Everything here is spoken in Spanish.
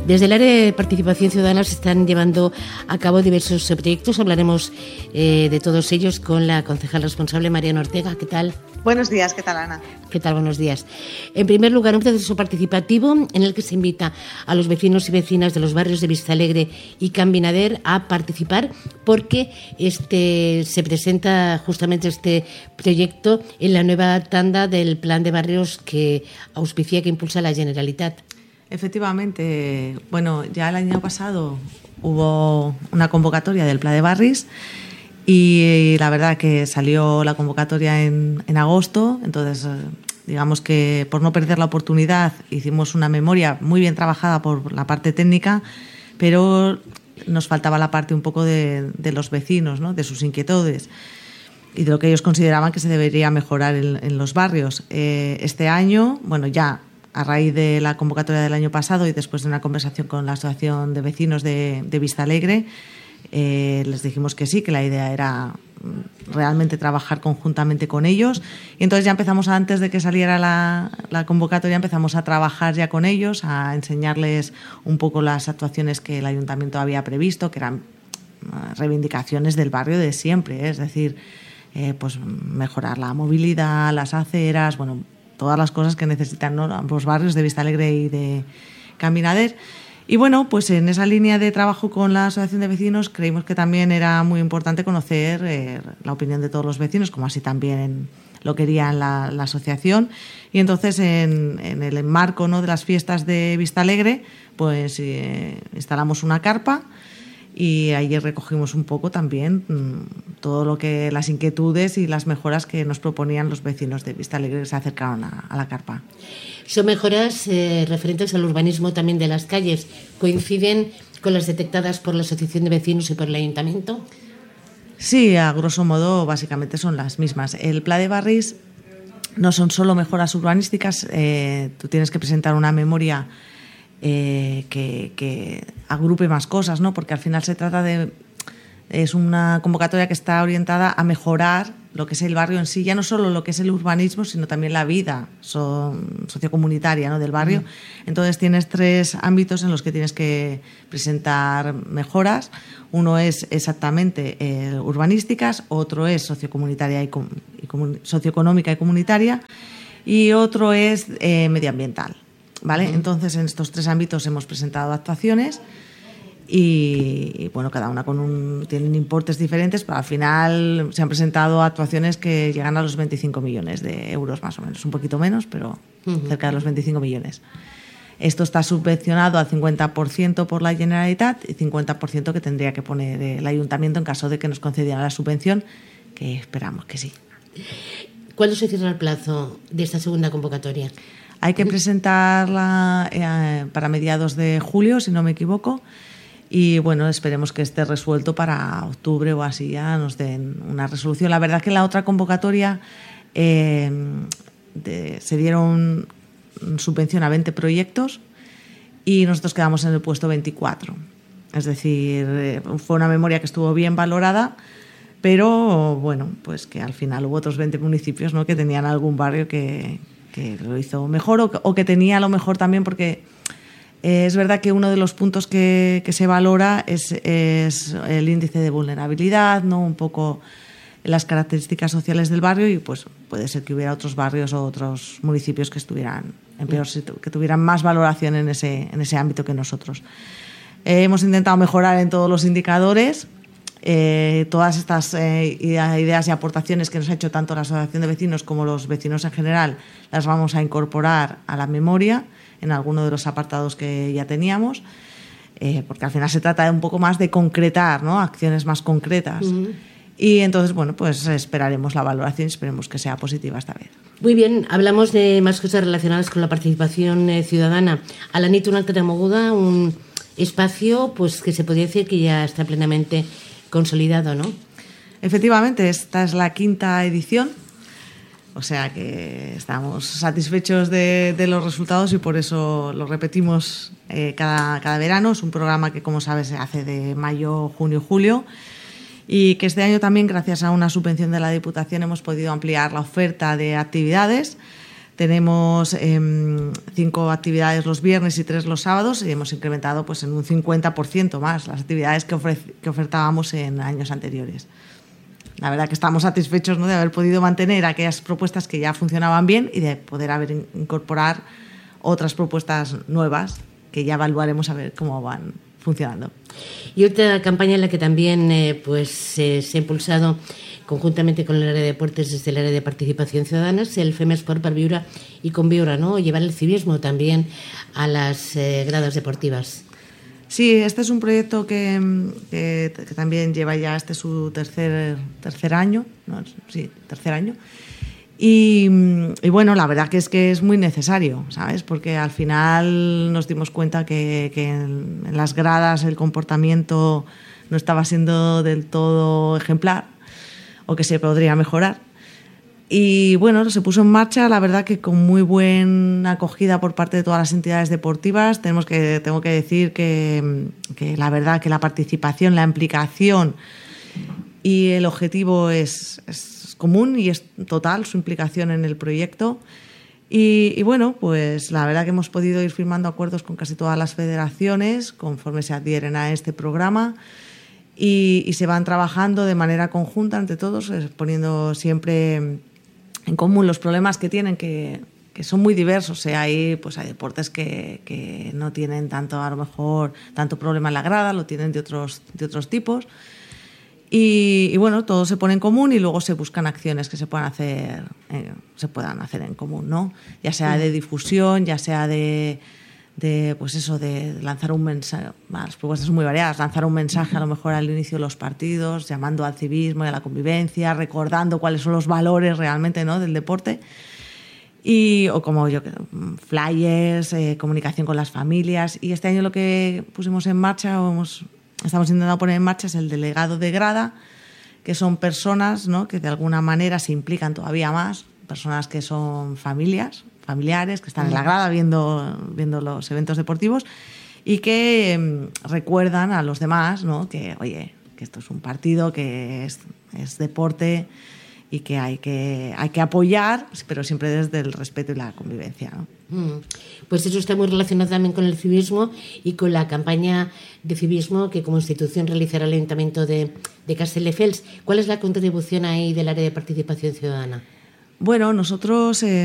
Desde el área de participación ciudadana se están llevando a cabo diversos proyectos. Hablaremos de todos ellos con la concejal responsable, Mariana Ortega. ¿Qué tal? Buenos días, ¿qué tal, Ana? ¿Qué tal? Buenos días. En primer lugar, un proceso participativo en el que se invita a los vecinos y vecinas de los barrios de Vistalegre y Can Binader a participar, porque se presenta justamente este proyecto en la nueva tanda del Plan de Barrios que auspicia, que impulsa la Generalitat. Efectivamente, bueno, ya el año pasado hubo una convocatoria del Pla de Barris y la verdad que salió la convocatoria en agosto, entonces digamos que por no perder la oportunidad hicimos una memoria muy bien trabajada por la parte técnica, pero nos faltaba la parte un poco de los vecinos, ¿no? De sus inquietudes y de lo que ellos consideraban que se debería mejorar en los barrios. Este año, bueno, ya a raíz de la convocatoria del año pasado y después de una conversación con la Asociación de Vecinos de Vistalegre, les dijimos que sí, que la idea era realmente trabajar conjuntamente con ellos. Y entonces ya empezamos, antes de que saliera la convocatoria, empezamos a trabajar ya con ellos, a enseñarles un poco las actuaciones que el Ayuntamiento había previsto, que eran reivindicaciones del barrio de siempre, es decir, pues mejorar la movilidad, las aceras, bueno, todas las cosas que necesitan, ¿no?, ambos barrios de Vistalegre y de Can Binader. Y bueno, pues en esa línea de trabajo con la Asociación de Vecinos creímos que también era muy importante conocer la opinión de todos los vecinos, como así también lo quería la asociación. Y entonces en el marco, ¿no?, de las fiestas de Vistalegre, pues instalamos una carpa. Y ayer recogimos un poco también todo lo que las inquietudes y las mejoras que nos proponían los vecinos de Vistalegre que se acercaron a la carpa. Son mejoras referentes al urbanismo también de las calles. ¿Coinciden con las detectadas por la Asociación de Vecinos y por el Ayuntamiento? Sí, a grosso modo básicamente son las mismas. El Pla de Barris no son solo mejoras urbanísticas, tú tienes que presentar una memoria que agrupe más cosas, ¿no? Porque al final se trata es una convocatoria que está orientada a mejorar lo que es el barrio en sí, ya no solo lo que es el urbanismo, sino también la vida sociocomunitaria, ¿no?, del barrio. Entonces tienes 3 ámbitos en los que tienes que presentar mejoras. Uno es exactamente urbanísticas, otro es sociocomunitaria socioeconómica y comunitaria, y otro es medioambiental. ¿Vale? Entonces, en estos 3 ámbitos hemos presentado actuaciones y bueno, cada una tienen importes diferentes, pero al final se han presentado actuaciones que llegan a los 25 millones de euros más o menos, un poquito menos, pero cerca de los 25 millones. Esto está subvencionado al 50% por la Generalitat y 50% que tendría que poner el Ayuntamiento en caso de que nos concedieran la subvención, que esperamos que sí. ¿Cuándo se cierra el plazo de esta segunda convocatoria? Hay que presentarla para mediados de julio, si no me equivoco, y bueno, esperemos que esté resuelto para octubre o así, ya nos den una resolución. La verdad que en la otra convocatoria se dieron subvención a 20 proyectos y nosotros quedamos en el puesto 24. Es decir, fue una memoria que estuvo bien valorada, pero bueno, pues que al final hubo otros 20 municipios, ¿no?, que tenían algún barrio que lo hizo mejor o que tenía lo mejor también, porque es verdad que uno de los puntos que se valora es el índice de vulnerabilidad, ¿no?, un poco las características sociales del barrio, y pues puede ser que hubiera otros barrios o otros municipios que estuvieran en peor situación, que tuvieran más valoración en ese ámbito que nosotros. Hemos intentado mejorar en todos los indicadores. Todas estas ideas y aportaciones que nos ha hecho tanto la Asociación de Vecinos como los vecinos en general las vamos a incorporar a la memoria en alguno de los apartados que ya teníamos, porque al final se trata de un poco más de concretar, ¿no?, acciones más concretas. Y entonces, bueno, pues esperaremos la valoración y esperemos que sea positiva esta vez. Muy bien, hablamos de más cosas relacionadas con la participación ciudadana. Alanit Unaltera Moguda, un espacio pues que se podría decir que ya está plenamente consolidado, ¿no? Efectivamente, esta es la 5ª edición, o sea que estamos satisfechos de los resultados y por eso lo repetimos cada verano. Es un programa que, como sabes, se hace de mayo, junio, julio, y que este año también, gracias a una subvención de la Diputación, hemos podido ampliar la oferta de actividades. Tenemos 5 actividades los viernes y 3 los sábados, y hemos incrementado pues en un 50% más las actividades que ofertábamos en años anteriores. La verdad que estamos satisfechos, ¿no?, de haber podido mantener aquellas propuestas que ya funcionaban bien y de poder incorporar otras propuestas nuevas que ya evaluaremos a ver cómo van funcionando. Y otra campaña en la que también se ha impulsado conjuntamente con el área de deportes desde el área de participación ciudadana es el FEMES Sport per Viure y Conviure, ¿no?, llevar el civismo también a las gradas deportivas. Sí, este es un proyecto que también lleva ya su tercer año, ¿no? Sí, tercer año. Y bueno, la verdad que es muy necesario, ¿sabes? Porque al final nos dimos cuenta que en las gradas el comportamiento no estaba siendo del todo ejemplar o que se podría mejorar. Y bueno, se puso en marcha, la verdad que con muy buena acogida por parte de todas las entidades deportivas. Tengo que decir que la verdad que la participación, la implicación y el objetivo es común y es total, su implicación en el proyecto. Y bueno, pues la verdad que hemos podido ir firmando acuerdos con casi todas las federaciones conforme se adhieren a este programa. Y se van trabajando de manera conjunta entre todos, poniendo siempre en común los problemas que tienen, que son muy diversos. Hay deportes que no tienen a lo mejor tanto problema en la grada, lo tienen de otros tipos. Y bueno, todo se pone en común y luego se buscan acciones que se puedan hacer en común, ¿no? Ya sea de difusión, ya sea de lanzar un mensaje. Las propuestas son muy variadas, lanzar un mensaje a lo mejor al inicio de los partidos, llamando al civismo y a la convivencia, recordando cuáles son los valores realmente, ¿no?, del deporte, o como flyers, comunicación con las familias. Y este año lo que pusimos en marcha, estamos intentando poner en marcha, es el delegado de grada, que son personas, ¿no?, que de alguna manera se implican todavía más, personas que son familiares, que están en la grada viendo los eventos deportivos y que recuerdan a los demás, ¿no?, que oye, que esto es un partido, que es deporte y que hay que apoyar, pero siempre desde el respeto y la convivencia, ¿no? Pues eso está muy relacionado también con el civismo y con la campaña de civismo que como institución realizará el Ayuntamiento de Castelldefels. ¿Cuál es la contribución ahí del área de participación ciudadana? Bueno, nosotros